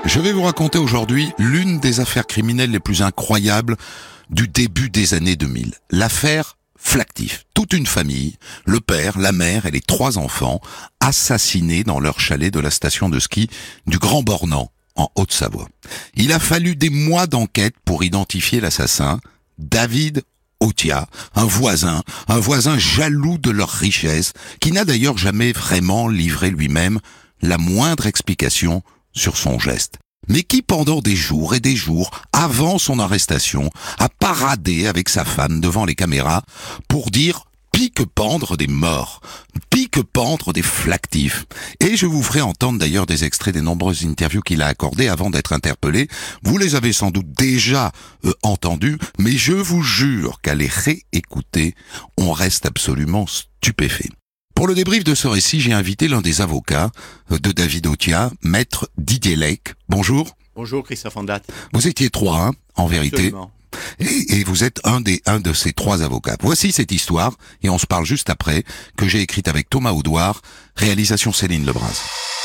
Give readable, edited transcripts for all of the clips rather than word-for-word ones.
Je vais vous raconter aujourd'hui l'une des affaires criminelles les plus incroyables du début des années 2000. L'affaire Flactif. Toute une famille, le père, la mère et les 3 enfants, assassinés dans leur chalet de la station de ski du Grand Bornand, en Haute-Savoie. Il a fallu des mois d'enquête pour identifier l'assassin, David Otia, un voisin jaloux de leur richesse, qui n'a d'ailleurs jamais vraiment livré lui-même la moindre explication sur son geste, mais qui pendant des jours et des jours, avant son arrestation, a paradé avec sa femme devant les caméras pour dire pique-pendre des morts, pique-pendre des Flactifs. Et je vous ferai entendre d'ailleurs des extraits des nombreuses interviews qu'il a accordées avant d'être interpellé. Vous les avez sans doute déjà entendues, mais je vous jure qu'à les réécouter, on reste absolument stupéfait. Pour le débrief de ce récit, j'ai invité l'un des avocats de David Otia, maître Didier Lake. Bonjour. Bonjour Christophe Ondat. Vous étiez 3, hein, en vérité. Absolument. Et vous êtes un de ces 3 avocats. Voici cette histoire, et on se parle juste après, que j'ai écrite avec Thomas Audouard, réalisation Céline Lebras.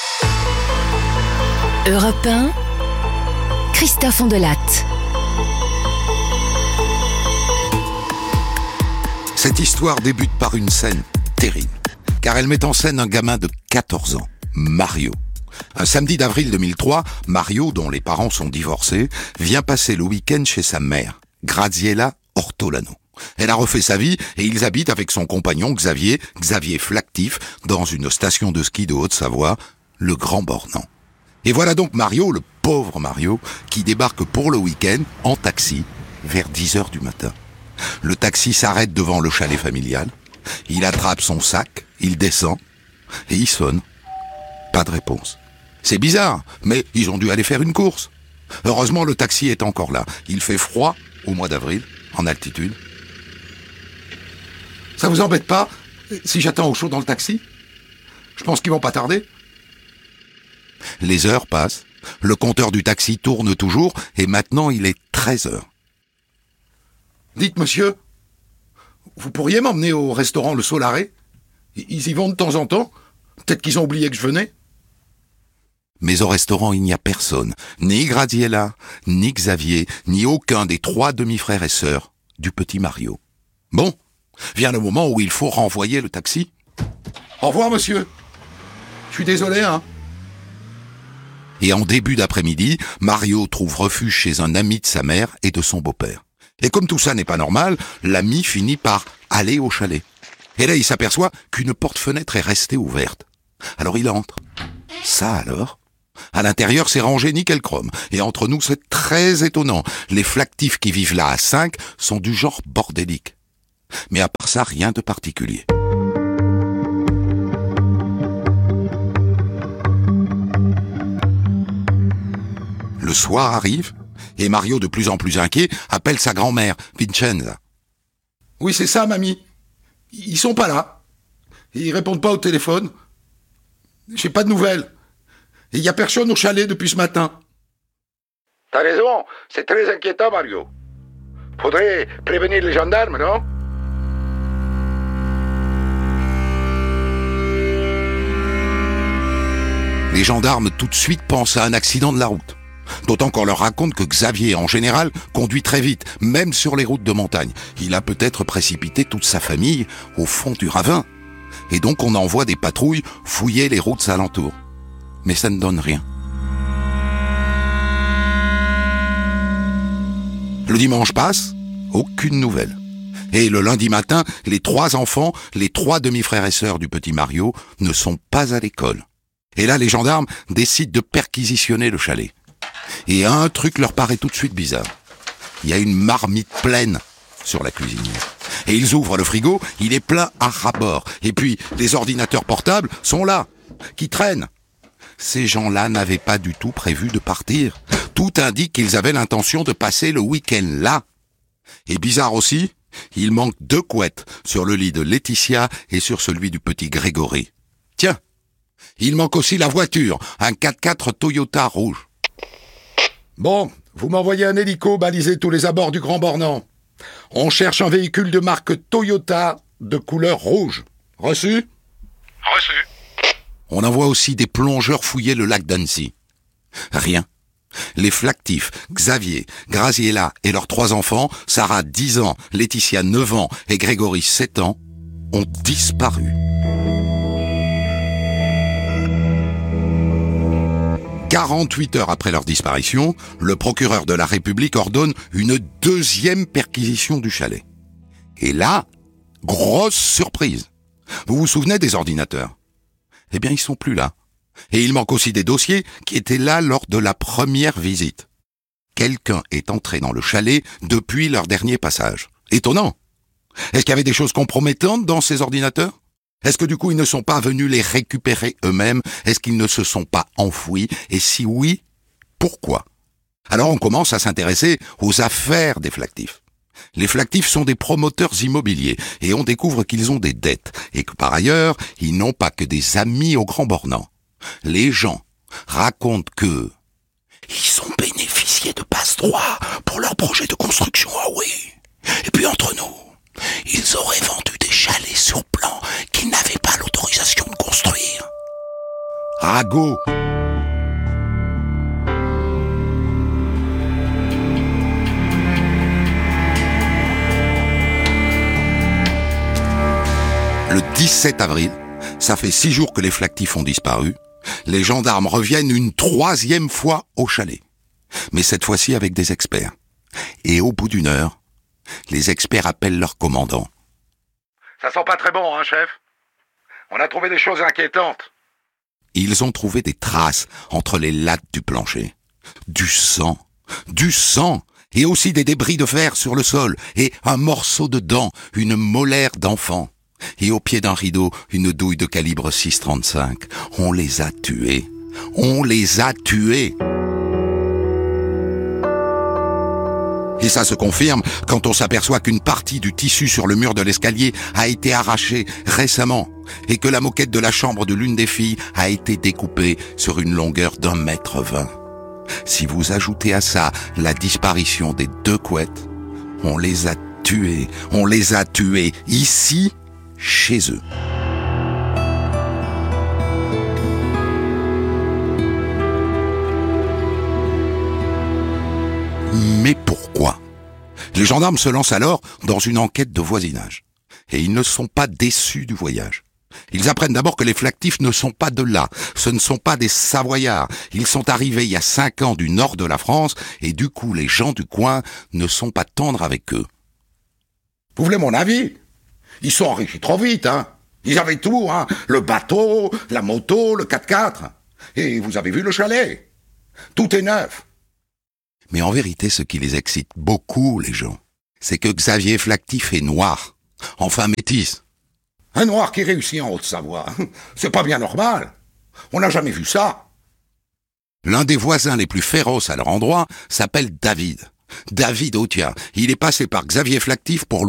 Europe 1, Christophe Ondelat. Cette histoire débute par une scène terrible, car elle met en scène un gamin de 14 ans, Mario. Un samedi d'avril 2003, Mario, dont les parents sont divorcés, vient passer le week-end chez sa mère, Graziella Ortolano. Elle a refait sa vie et ils habitent avec son compagnon Xavier Flactif, dans une station de ski de Haute-Savoie, le Grand Bornand. Et voilà donc Mario, le pauvre Mario, qui débarque pour le week-end en taxi vers 10h du matin. Le taxi s'arrête devant le chalet familial. Il attrape son sac, il descend et il sonne. Pas de réponse. C'est bizarre, mais ils ont dû aller faire une course. Heureusement, le taxi est encore là. Il fait froid au mois d'avril, en altitude. Ça vous embête pas si j'attends au chaud dans le taxi? Je pense qu'ils vont pas tarder. Les heures passent. Le compteur du taxi tourne toujours et maintenant il est 13h. Dites, monsieur, vous pourriez m'emmener au restaurant Le Solaré? Ils y vont de temps en temps. Peut-être qu'ils ont oublié que je venais. Mais au restaurant, il n'y a personne. Ni Graziella, ni Xavier, ni aucun des 3 demi-frères et sœurs du petit Mario. Bon, vient le moment où il faut renvoyer le taxi. Au revoir, monsieur. Je suis désolé, hein. Et en début d'après-midi, Mario trouve refuge chez un ami de sa mère et de son beau-père. Et comme tout ça n'est pas normal, l'ami finit par aller au chalet. Et là, il s'aperçoit qu'une porte-fenêtre est restée ouverte. Alors il entre. Ça alors? À l'intérieur, c'est rangé nickel chrome. Et entre nous, c'est très étonnant. Les Flactifs qui vivent là à 5 sont du genre bordélique. Mais à part ça, rien de particulier. Le soir arrive, et Mario, de plus en plus inquiet, appelle sa grand-mère, Vincenza. « Oui, c'est ça, mamie. Ils sont pas là. Ils répondent pas au téléphone. J'ai pas de nouvelles. Et il y a personne au chalet depuis ce matin. » T'as raison, c'est très inquiétant, Mario. Faudrait prévenir les gendarmes, non? Les gendarmes tout de suite pensent à un accident de la route. D'autant qu'on leur raconte que Xavier, en général, conduit très vite, même sur les routes de montagne. Il a peut-être précipité toute sa famille au fond du ravin. Et donc on envoie des patrouilles fouiller les routes alentours. Mais ça ne donne rien. Le dimanche passe, aucune nouvelle. Et le lundi matin, les 3 enfants, les 3 demi-frères et sœurs du petit Mario, ne sont pas à l'école. Et là, les gendarmes décident de perquisitionner le chalet. Et un truc leur paraît tout de suite bizarre. Il y a une marmite pleine sur la cuisinière. Et ils ouvrent le frigo, il est plein à ras-bord. Et puis, les ordinateurs portables sont là, qui traînent. Ces gens-là n'avaient pas du tout prévu de partir. Tout indique qu'ils avaient l'intention de passer le week-end là. Et bizarre aussi, il manque 2 couettes sur le lit de Laetitia et sur celui du petit Grégory. Tiens, il manque aussi la voiture, un 4x4 Toyota rouge. Bon, vous m'envoyez un hélico baliser tous les abords du Grand Bornand. On cherche un véhicule de marque Toyota de couleur rouge. Reçu? Reçu. On envoie aussi des plongeurs fouiller le lac d'Annecy. Rien. Les Flactif, Xavier, Graziella et leurs 3 enfants, Sarah 10 ans, Laetitia 9 ans et Grégory 7 ans, ont disparu. « 48 heures après leur disparition, le procureur de la République ordonne une 2e perquisition du chalet. Et là, grosse surprise. Vous vous souvenez des ordinateurs ? Eh bien, ils sont plus là. Et il manque aussi des dossiers qui étaient là lors de la première visite. Quelqu'un est entré dans le chalet depuis leur dernier passage. Étonnant. Est-ce qu'il y avait des choses compromettantes dans ces ordinateurs ? Est-ce que du coup ils ne sont pas venus les récupérer eux-mêmes ? Est-ce qu'ils ne se sont pas enfouis ? Et si oui, pourquoi ? Alors on commence à s'intéresser aux affaires des Flactif. Les Flactif sont des promoteurs immobiliers et on découvre qu'ils ont des dettes et que par ailleurs, ils n'ont pas que des amis au Grand Bornand. Les gens racontent que ils ont bénéficié de passe-droit pour leur projet de construction, ah oui. Et puis entre nous, ils auraient vendu des chalets sur plan qu'ils n'avaient pas l'autorisation de construire. Ragot. Le 17 avril, ça fait 6 jours que les Flactif ont disparu, les gendarmes reviennent une 3e fois au chalet. Mais cette fois-ci avec des experts. Et au bout d'1 heure, les experts appellent leur commandant. Ça sent pas très bon, hein, chef ? On a trouvé des choses inquiétantes. Ils ont trouvé des traces entre les lattes du plancher. Du sang, et aussi des débris de fer sur le sol, et un morceau de dent, une molaire d'enfant. Et au pied d'un rideau, une douille de calibre 6,35. On les a tués. Et ça se confirme quand on s'aperçoit qu'une partie du tissu sur le mur de l'escalier a été arrachée récemment et que la moquette de la chambre de l'une des filles a été découpée sur une longueur d'1,20 m. Si vous ajoutez à ça la disparition des 2 couettes, on les a tués ici, chez eux. Mais pourquoi ? Les gendarmes se lancent alors dans une enquête de voisinage. Et ils ne sont pas déçus du voyage. Ils apprennent d'abord que les Flactif ne sont pas de là. Ce ne sont pas des Savoyards. Ils sont arrivés il y a 5 ans du nord de la France et du coup les gens du coin ne sont pas tendres avec eux. Vous voulez mon avis ? Ils sont enrichis trop vite, hein. Ils avaient tout, hein. Le bateau, la moto, le 4x4. Et vous avez vu le chalet ? Tout est neuf. Mais en vérité, ce qui les excite beaucoup, les gens, c'est que Xavier Flactif est noir, enfin métis. Un noir qui réussit en Haute-Savoie, c'est pas bien normal. On n'a jamais vu ça. L'un des voisins les plus féroces à leur endroit s'appelle David. David Authiat. Il est passé par Xavier Flactif pour